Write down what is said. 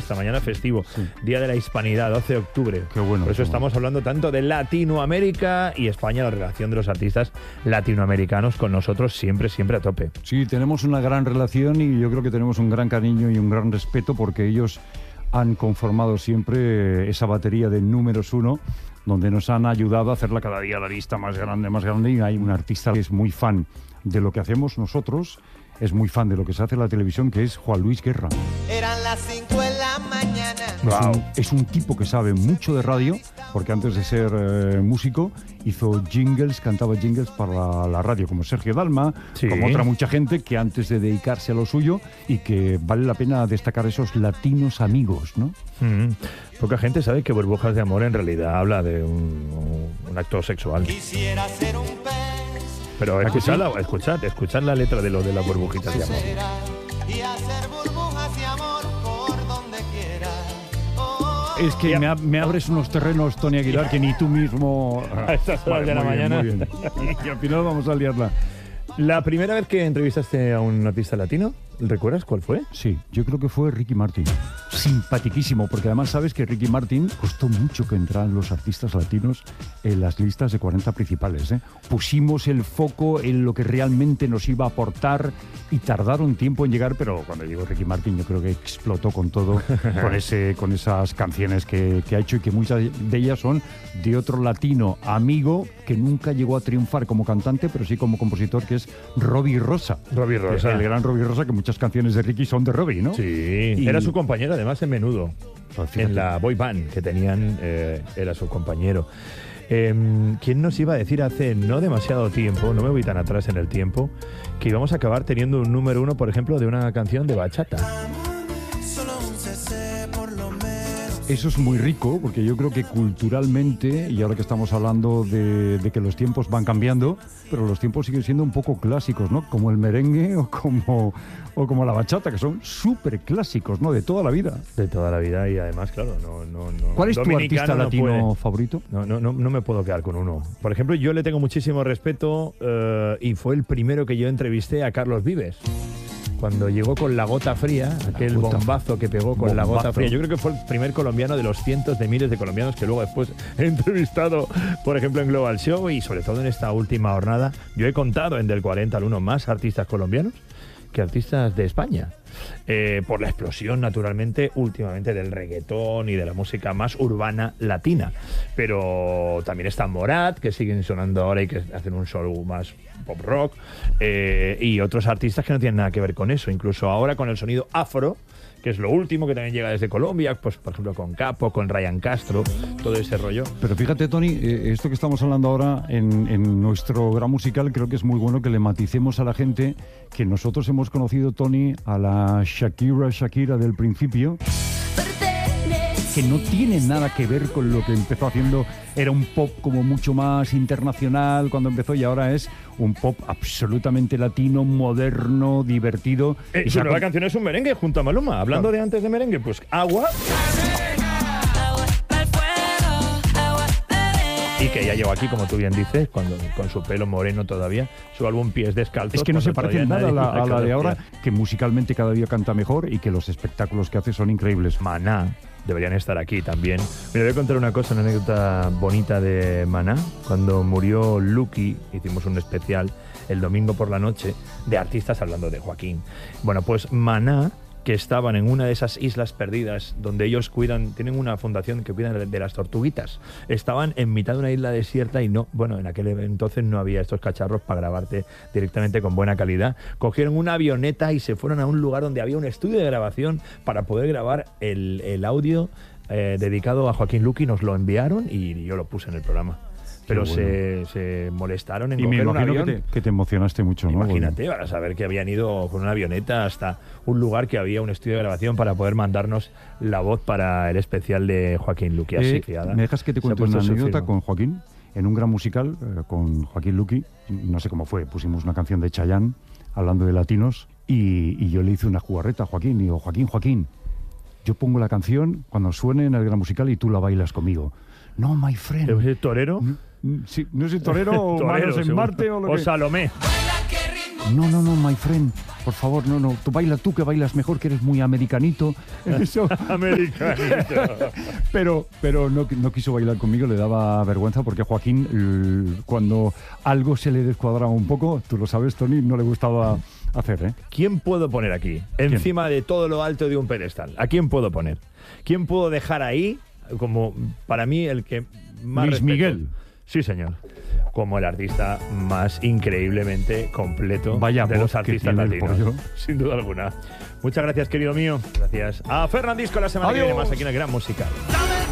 hasta mañana festivo. Sí. Día de la Hispanidad, 12 de octubre. Qué bueno. Por eso estamos hablando tanto de Latinoamérica y España, la relación de los artistas latinoamericanos con nosotros siempre a tope. Sí, tenemos una gran relación y yo creo que tenemos un gran cariño y un gran respeto porque ellos han conformado siempre esa batería de números uno, donde nos han ayudado a hacerla cada día la lista más grande, y hay un artista que es muy fan de lo que hacemos nosotros, es muy fan de lo que se hace en la televisión, que es Juan Luis Guerra. Eran las 5 de la mañana. Wow. Es un tipo que sabe mucho de radio, porque antes de ser músico hizo jingles, cantaba jingles para la radio, como Sergio Dalma, como otra mucha gente que antes de dedicarse a lo suyo, y que vale la pena destacar esos latinos amigos, ¿no? Poca gente sabe que Burbujas de Amor en realidad habla de un acto sexual. Quisiera ser un pez. Pero escuchad la letra de lo de las burbujitas de amor. Y hacer burbujas de amor por donde quiera. Es que me abres unos terrenos, Tony Aguilar, que ni tú mismo... A estas horas de la mañana. Muy bien. Y al final vamos a liarla. La primera vez que entrevistaste a un artista latino, ¿recuerdas cuál fue? Sí, yo creo que fue Ricky Martin. Simpaticísimo, porque además sabes que Ricky Martin costó mucho que entraran los artistas latinos en las listas de 40 principales, ¿eh? Pusimos el foco en lo que realmente nos iba a aportar y tardaron tiempo en llegar, pero cuando llegó Ricky Martin yo creo que explotó con todo, con esas canciones que ha hecho, y que muchas de ellas son de otro latino amigo que nunca llegó a triunfar como cantante, pero sí como compositor, que es Robbie Rosa. Robbie Rosa. El gran Robbie Rosa, que muchas canciones de Ricky son de Robbie, ¿no? Sí, era su compañero además en Menudo, en la boy band que tenían, era su compañero. ¿Quién nos iba a decir hace no demasiado tiempo, no me voy tan atrás en el tiempo, que íbamos a acabar teniendo un número uno, por ejemplo, de una canción de bachata? Eso es muy rico, porque yo creo que culturalmente, y ahora que estamos hablando de que los tiempos van cambiando, pero los tiempos siguen siendo un poco clásicos, ¿no? Como el merengue o como la bachata, que son súper clásicos, ¿no? De toda la vida. De toda la vida, y además, claro, no. ¿Cuál es tu artista latino favorito? No me puedo quedar con uno. Por ejemplo, yo le tengo muchísimo respeto, y fue el primero que yo entrevisté a Carlos Vives. Cuando llegó con La Gota Fría, aquel bombazo que pegó con La Gota Fría. Yo creo que fue el primer colombiano de los cientos de miles de colombianos que luego después he entrevistado, por ejemplo, en Global Show, y sobre todo en esta última jornada. Yo he contado en Del 40 al 1 más artistas colombianos que artistas de España. Por la explosión, naturalmente, últimamente del reggaetón y de la música más urbana latina. Pero también está Morat, que siguen sonando ahora y que hacen un show más pop rock, y otros artistas que no tienen nada que ver con eso. Incluso ahora con el sonido afro, que es lo último, que también llega desde Colombia, pues por ejemplo con Capo, con Ryan Castro, todo ese rollo. Pero fíjate, Tony, esto que estamos hablando ahora en nuestro gran musical, creo que es muy bueno que le maticemos a la gente que nosotros hemos conocido, Tony, a la Shakira del principio, que no tiene nada que ver con lo que empezó haciendo. Era un pop como mucho más internacional cuando empezó, y ahora es un pop absolutamente latino, moderno, divertido. Su nueva canción es un merengue junto a Maluma. Hablando de antes de merengue, pues Agua. Y que ya llegó aquí, como tú bien dices, con su pelo moreno todavía, su álbum Pies Descalzos. Es que no se parece nada a la de ahora, que musicalmente cada día canta mejor y que los espectáculos que hace son increíbles. Maná deberían estar aquí también. Me voy a contar una cosa, una anécdota bonita de Maná. Cuando murió Lucky, hicimos un especial el domingo por la noche de artistas hablando de Joaquín. Bueno, pues Maná, que estaban en una de esas islas perdidas donde ellos tienen una fundación que cuidan de las tortuguitas. Estaban en mitad de una isla desierta y en aquel entonces no había estos cacharros para grabarte directamente con buena calidad. Cogieron una avioneta y se fueron a un lugar donde había un estudio de grabación para poder grabar el audio dedicado a Joaquín Luqui. Nos lo enviaron y yo lo puse en el programa. Pero bueno, se molestaron en coger un avión. Que te emocionaste mucho, ¿no? Imagínate, para saber que habían ido con una avioneta hasta un lugar que había un estudio de grabación para poder mandarnos la voz para el especial de Joaquín Luqui. Así que ¿me dejas que te cuente una anécdota con Joaquín? En un gran musical con Joaquín Luqui, no sé cómo fue, pusimos una canción de Chayanne hablando de latinos y yo le hice una jugarreta a Joaquín y digo, Joaquín, yo pongo la canción cuando suene en el gran musical y tú la bailas conmigo. No, my friend. ¿Es torero? Sí, no sé, torero o Manos en Marte o lo que... O Salomé. No, my friend. por favor, no, tú baila tú, que bailas mejor, que eres muy americanito. Eso. Americanito. Pero no quiso bailar conmigo, le daba vergüenza, porque Joaquín, cuando algo se le descuadraba un poco, tú lo sabes, Tony, no le gustaba hacer, ¿eh? ¿Quién puedo poner aquí? Encima de todo lo alto de un pedestal. ¿A quién puedo poner? ¿Quién puedo dejar ahí como, para mí, el que más Luis respeto? Miguel. Sí, señor. Como el artista más increíblemente completo Vaya de los voz que artistas tiene el latinos. pollo. Sin duda alguna. Muchas gracias, querido mío. Gracias a Fernandisco. La semana que viene Adiós. más aquí en el Gran Musical.